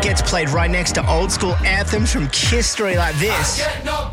It gets played right next to old school anthems from Kiss Story like this.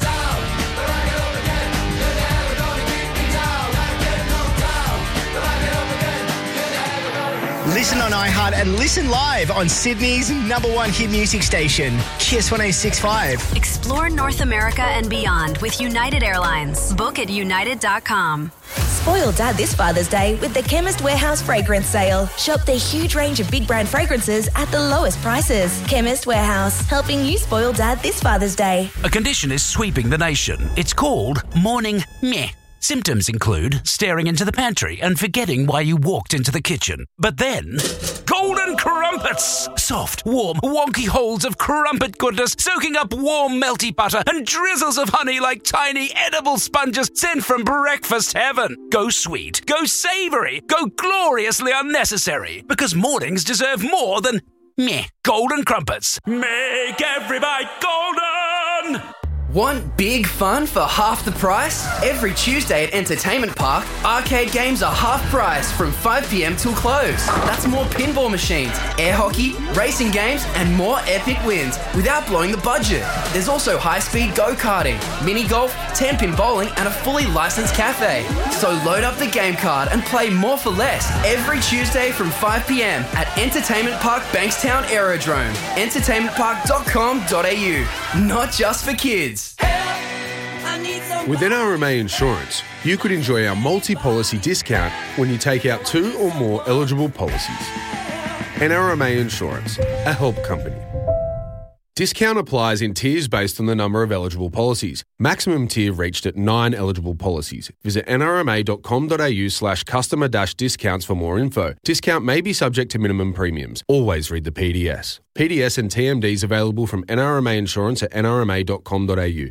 Listen on iHeart and listen live on Sydney's #1 hit music station, Kiss 106.5. Explore North America and beyond with United Airlines. Book at united.com. Spoil Dad this Father's Day with the Chemist Warehouse Fragrance Sale. Shop their huge range of big brand fragrances at the lowest prices. Chemist Warehouse, helping you spoil Dad this Father's Day. A condition is sweeping the nation. It's called morning meh. Symptoms include staring into the pantry and forgetting why you walked into the kitchen. But then, golden crumpets! Soft, warm, wonky holes of crumpet goodness soaking up warm, melty butter and drizzles of honey like tiny edible sponges sent from breakfast heaven. Go sweet, go savoury, go gloriously unnecessary. Because mornings deserve more than meh. Golden crumpets. Make every bite golden! Want big fun for half the price? Every Tuesday at Entertainment Park, arcade games are half price from 5 p.m. till close. That's more pinball machines, air hockey, racing games, and more epic wins without blowing the budget. There's also high-speed go-karting, mini-golf, 10-pin bowling, and a fully licensed cafe. So load up the game card and play more for less every Tuesday from 5 p.m. at Entertainment Park Bankstown Aerodrome. entertainmentpark.com.au. Not just for kids. With NRMA Insurance, you could enjoy our multi-policy discount when you take out 2 or more eligible policies. NRMA Insurance, a help company. Discount applies in tiers based on the number of eligible policies. Maximum tier reached at 9 eligible policies. Visit nrma.com.au/customer-discounts for more info. Discount may be subject to minimum premiums. Always read the PDS. PDS and TMDs available from NRMA Insurance at nrma.com.au.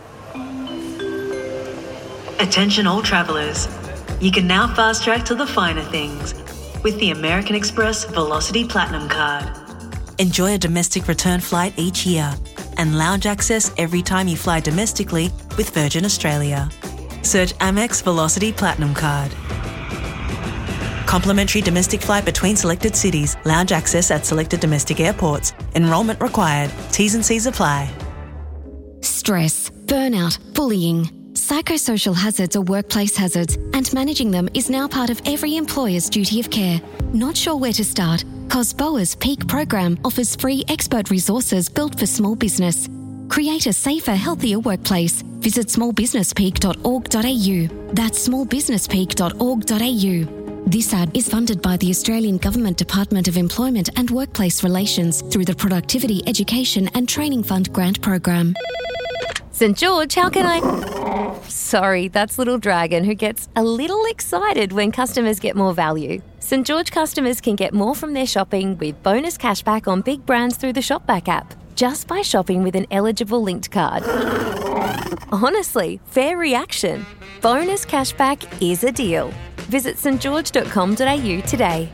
Attention all travellers. You can now fast track to the finer things with the American Express Velocity Platinum Card. Enjoy a domestic return flight each year and lounge access every time you fly domestically with Virgin Australia. Search Amex Velocity Platinum Card. Complimentary domestic flight between selected cities. Lounge access at selected domestic airports. Enrolment required. T's and C's apply. Stress, burnout, bullying. Psychosocial hazards are workplace hazards, and managing them is now part of every employer's duty of care. Not sure where to start? COSBOA's Peak program offers free expert resources built for small business. Create a safer, healthier workplace. Visit smallbusinesspeak.org.au. That's smallbusinesspeak.org.au. This ad is funded by the Australian Government Department of Employment and Workplace Relations through the Productivity, Education and Training Fund grant program. St George, how can I... Sorry, that's Little Dragon, who gets a little excited when customers get more value. St George customers can get more from their shopping with bonus cashback on big brands through the Shopback app, just by shopping with an eligible linked card. Honestly, fair reaction. Bonus cashback is a deal. Visit stgeorge.com.au today.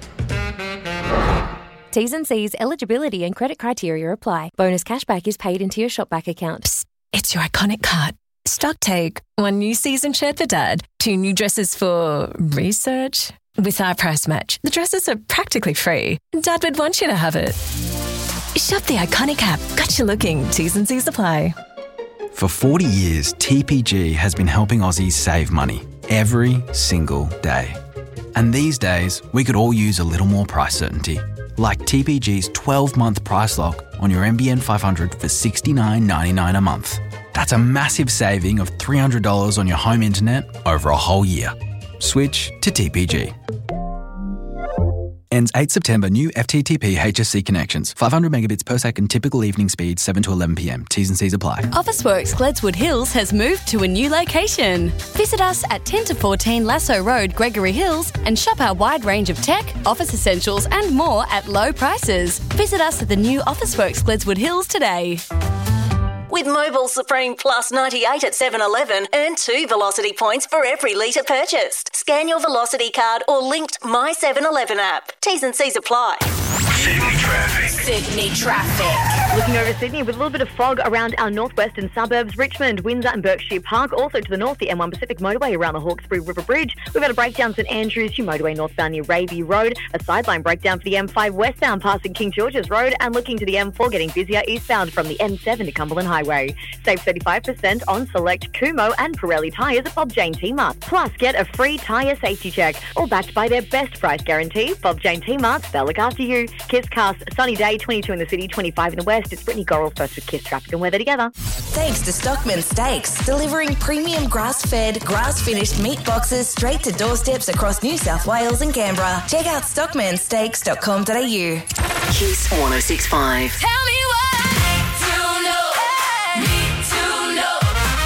T's and C's, eligibility and credit criteria apply. Bonus cashback is paid into your Shopback account. Psst, it's your iconic cart. Stock take. 1 new season shirt for Dad. 2 new dresses for research. With our price match, the dresses are practically free. Dad would want you to have it. Shop the iconic app. Got you looking. T's and C's apply. For 40 years, TPG has been helping Aussies save money every single day. And these days, we could all use a little more price certainty. Like TPG's 12-month price lock on your NBN 500 for $69.99 a month. That's a massive saving of $300 on your home internet over a whole year. Switch to TPG. Ends 8 September. New FTTP HSC connections. 500 megabits per second. Typical evening speed 7 to 11 p.m. T's and C's apply. Officeworks Gledswood Hills has moved to a new location. Visit us at 10 to 14 Lasso Road, Gregory Hills, and shop our wide range of tech, office essentials, and more at low prices. Visit us at the new Officeworks Gledswood Hills today. With Mobile Supreme Plus 98 at 7-Eleven, earn 2 Velocity points for every litre purchased. Scan your Velocity card or linked My 7-Eleven app. T's and C's apply. Sydney traffic. Sydney traffic. Looking over Sydney with a little bit of fog around our northwestern suburbs, Richmond, Windsor and Berkshire Park. Also to the north, the M1 Pacific motorway around the Hawkesbury River Bridge. We've had a breakdown St Andrews to motorway northbound near Raby Road. A sideline breakdown for the M5 westbound passing King George's Road, and looking to the M4 getting busier eastbound from the M7 to Cumberland Highway. Save 35% on select Kumho and Pirelli tyres at Bob Jane T-Mart. Plus, get a free tyre safety check, all backed by their best price guarantee. Bob Jane T-Marts, they'll look after you. Kiss Cast, sunny day, 22 in the city, 25 in the west. It's Brittany Gorrell first with Kiss Traffic and Weather together. Thanks to Stockman Steaks, delivering premium grass-fed, grass-finished meat boxes straight to doorsteps across New South Wales and Canberra. Check out stockmansteaks.com.au. Kiss 106.5. Tell me what need to know.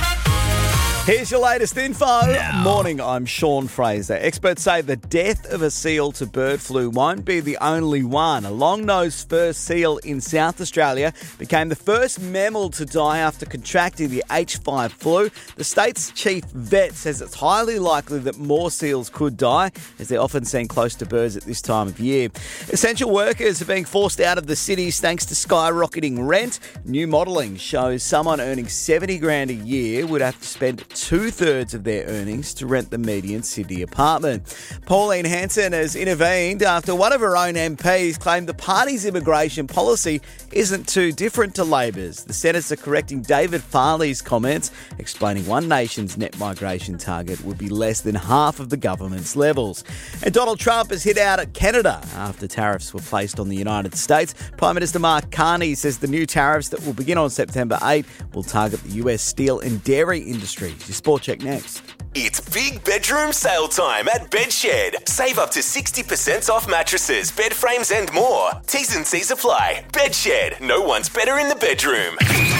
Here's your latest info. Morning, I'm Sean Fraser. Experts say the death of a seal to bird flu won't be the only one. A long-nosed fur seal in South Australia became the first mammal to die after contracting the H5 flu. The state's chief vet says it's highly likely that more seals could die, as they're often seen close to birds at this time of year. Essential workers are being forced out of the cities thanks to skyrocketing rent. New modelling shows someone earning $70,000 a year would have to spend 2/3 of their earnings to rent the median Sydney apartment. Pauline Hanson has intervened after one of her own MPs claimed the party's immigration policy isn't too different to Labor's. The Senators are correcting David Farley's comments, explaining One Nation's net migration target would be less than half of the government's levels. And Donald Trump has hit out at Canada after tariffs were placed on the United States. Prime Minister Mark Carney says the new tariffs that will begin on September 8 will target the US steel and dairy industries. Your Sport Check next. It's big bedroom sale time at Bedshed. Save up to 60% off mattresses, bed frames and more. T's and C's apply. Bedshed. No one's better in the bedroom.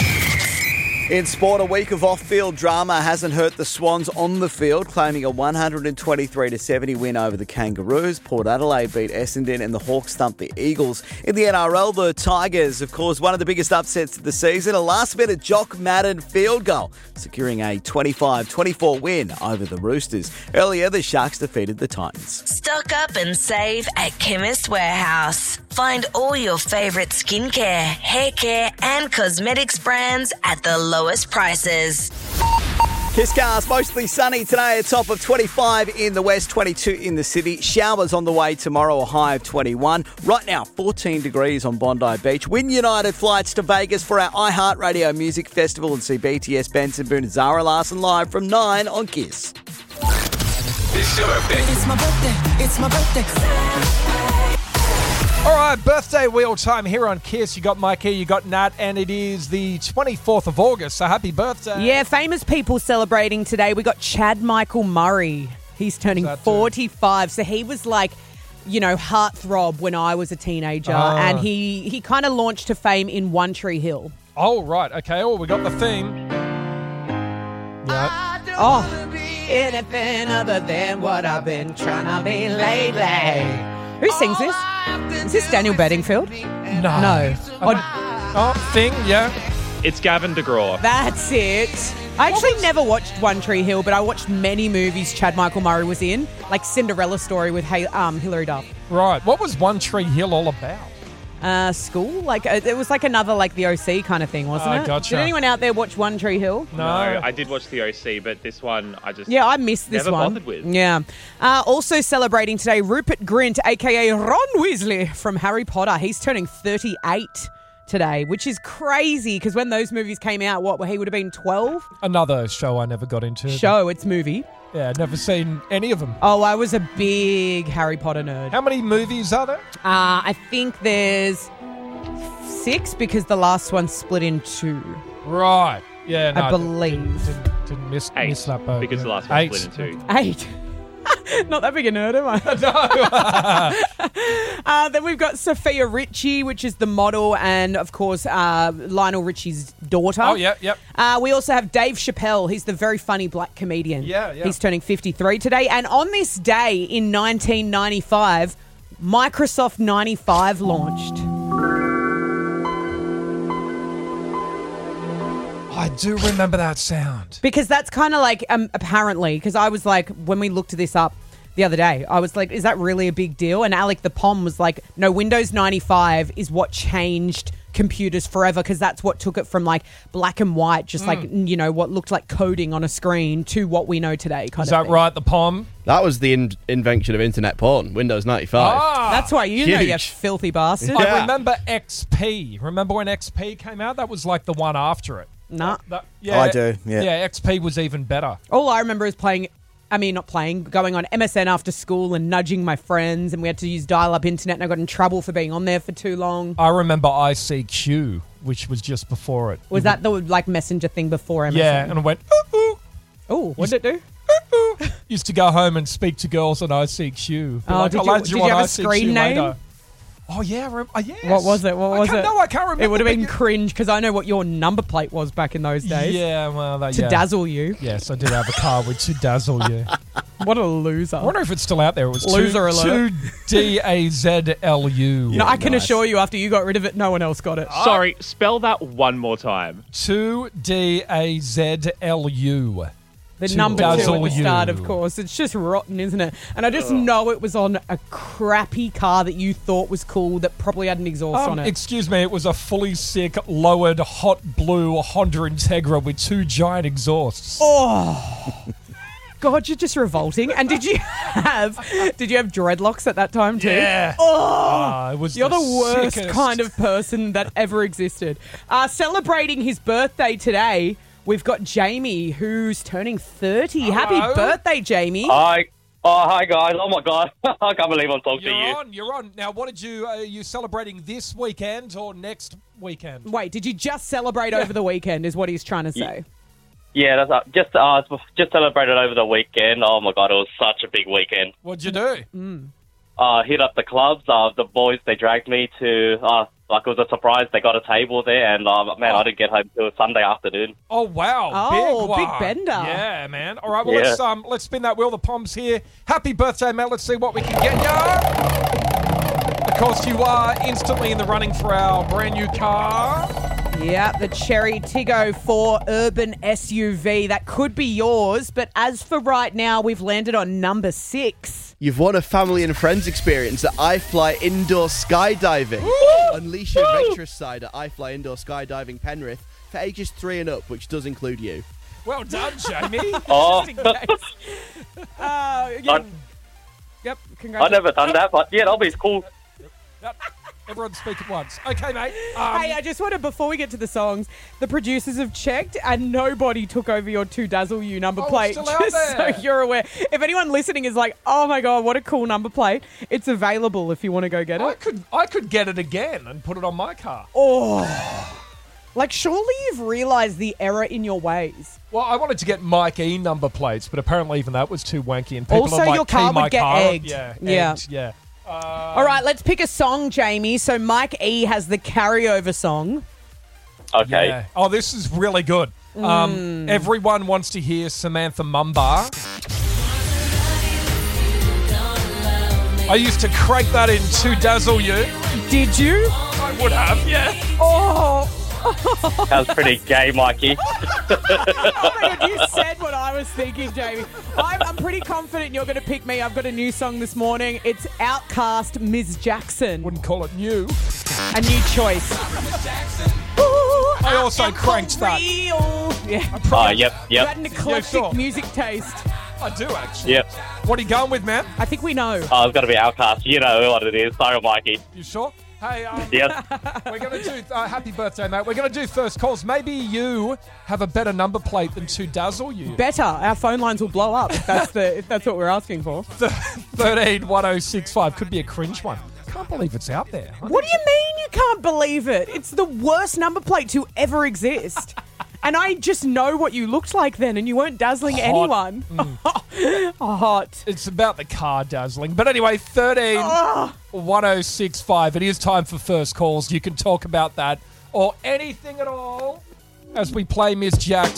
In sport, a week of off-field drama hasn't hurt the Swans on the field, claiming a 123-70 win over the Kangaroos. Port Adelaide beat Essendon and the Hawks thumped the Eagles. In the NRL, the Tigers, of course, one of the biggest upsets of the season, a last-minute Jock Madden field goal, securing a 25-24 win over the Roosters. Earlier, the Sharks defeated the Titans. Stock up and save at Chemist Warehouse. Find all your favourite skincare, hair care and cosmetics brands at the lowest prices. Kiss Cast, mostly sunny today, a top of 25 in the west, 22 in the city. Showers on the way tomorrow, a high of 21. Right now, 14 degrees on Bondi Beach. Win United flights to Vegas for our iHeartRadio Music Festival and see BTS, Benson Boone and Zara Larson live from 9 on Kiss. It's your birthday. It's my birthday. It's my birthday. All right, birthday wheel time here on Kiss. You got Mikey, you got Nat, and it is the 24th of August, so happy birthday. Yeah, famous people celebrating today. We got Chad Michael Murray. He's turning 45, so he was like, you know, heartthrob when I was a teenager, and he kind of launched to fame in One Tree Hill. Oh, right, okay. Oh, we got the theme. Yeah. Oh, anything other than what I've been trying to be lately. Who sings this? Is this Daniel Bedingfield? No. Thing, yeah. It's Gavin DeGraw. That's it. I actually never watched One Tree Hill, but I watched many movies Chad Michael Murray was in, like Cinderella Story with Hilary Duff. Right. What was One Tree Hill all about? School? Like it was like another like the OC kind of thing, wasn't it? Gotcha. Did anyone out there watch One Tree Hill? No, I did watch the OC, but this one I just I missed this never one. bothered with. Yeah. Also celebrating today, Rupert Grint, a.k.a. Ron Weasley from Harry Potter. He's turning 38 today, which is crazy because when those movies came out, he would have been 12? Another show I never got into. It's movie. Yeah, I'd never seen any of them. Oh, I was a big Harry Potter nerd. How many movies are there? I think there's 6 because the last one split in 2. Right. Yeah, no, I believe. Didn't miss 8, that boat. because the last one split in 2. 8. Not that big a nerd, am I? No. Then we've got Sophia Richie, which is the model, and of course Lionel Richie's daughter. Oh, yeah. We also have Dave Chappelle. He's the very funny black comedian. Yeah. He's turning 53 today. And on this day in 1995, Microsoft 95 launched. I do remember that sound. Because that's kind of like, apparently, because I was like, when we looked this up, the other day. I was like, is that really a big deal? And Alec the Pom was like, no, Windows 95 is what changed computers forever, because that's what took it from like black and white, just like, you know, what looked like coding on a screen to what we know today. Is that right, the Pom? That was the invention of internet porn, Windows 95. That's why you know, you filthy bastard. I remember XP. Remember when XP came out? That was like the one after it. Nah. I do, yeah. Yeah, XP was even better. All I remember is going on MSN after school and nudging my friends, and we had to use dial-up internet, and I got in trouble for being on there for too long. I remember ICQ, which was just before it. Was that the like messenger thing before MSN? Yeah, and it went, ooh. Oh, what did it do? Used to go home and speak to girls on ICQ. Did you have a screen name? Later. Oh, yeah. Yes. What was it? No, I can't remember. It would have been cringe, because I know what your number plate was back in those days. Yeah, well... To dazzle you. Yes, I did have a car with To Dazzle You. What a loser. I wonder if it's still out there. It was Loser alert. 2DAZLU. No, I can assure you, after you got rid of it, no one else got it. Sorry, spell that one more time. 2DAZLU. The number 2 at the start, of course. It's just rotten, isn't it? And I just know it was on a crappy car that you thought was cool that probably had an exhaust on it. Excuse me, it was a fully sick, lowered, hot blue Honda Integra with 2 giant exhausts. Oh, God, you're just revolting. And did you have dreadlocks at that time too? Yeah. Oh, it was you're the worst sickest kind of person that ever existed. Celebrating his birthday today, we've got Jamie, who's turning 30. Hello. Happy birthday, Jamie. Hi. Oh, hi, guys. Oh, my God. I can't believe I'm talking to you. You're on. Now, what did you... Are you celebrating this weekend or next weekend? Wait, did you just celebrate over the weekend is what he's trying to say? Yeah, that's just celebrated over the weekend. Oh, my God. It was such a big weekend. What'd you do? Hit up the clubs. The boys, they dragged me to... it was a surprise. They got a table there, and I didn't get home till Sunday afternoon. Oh wow! Oh, big big bender. Yeah, man. All right, well let's spin that wheel. The Pom's here. Happy birthday, Matt. Let's see what we can get ya. Of course, you are instantly in the running for our brand new car. Yeah, the Cherry Tiggo 4 Urban SUV. That could be yours, but as for right now, we've landed on number 6. You've won a family and friends experience at iFly Indoor Skydiving. Woo! Unleash your adventurous side at iFly Indoor Skydiving Penrith for ages 3 and up, which does include you. Well done, Jamie. Oh. Yep, congratulations. I've never done that, but yeah, that'll be cool. Everyone speak at once. Okay, mate. Hey, I just wanted, before we get to the songs, the producers have checked and nobody took over your To Dazzle You number plate. It's still out just there. so you're aware. If anyone listening is like, oh my God, what a cool number plate, it's available if you want to go get it. I could get it again and put it on my car. Oh. Like, surely you've realised the error in your ways. Well, I wanted to get Mike E number plates, but apparently even that was too wanky. And people Also, are like, your car key my would get car. egged. Yeah, Yeah. egged, yeah. All right, let's pick a song, Jamie. So Mike E has the carryover song. Okay. Yeah. Oh, this is really good. Everyone wants to hear Samantha Mumba. I used to crank that in To Dazzle You. Did you? I would have, yeah. Oh. That was pretty gay, Mikey. Oh my God, you said what I was thinking, Jamie. I'm pretty confident you're going to pick me. I've got a new song this morning. It's Outkast, Ms. Jackson. Wouldn't call it new. A new choice. I also cranked that. Yeah. Yep. You had an eclectic music taste. I do, actually. Yep. What are you going with, man? I think we know. Oh, it's got to be Outkast. You know what it is. Sorry, Mikey. You sure? Hey, yes. We're going to do, happy birthday, mate. We're going to do first calls. Maybe you have a better number plate than To Dazzle You. Better. Our phone lines will blow up if that's what we're asking for. 131065 could be a cringe one. Can't believe it's out there. What do you mean you can't believe it? It's the worst number plate to ever exist. And I just know what you looked like then, and you weren't dazzling anyone. Hot. It's about the car dazzling. But anyway, 131065. It is time for first calls. You can talk about that or anything at all as we play Miss Jax.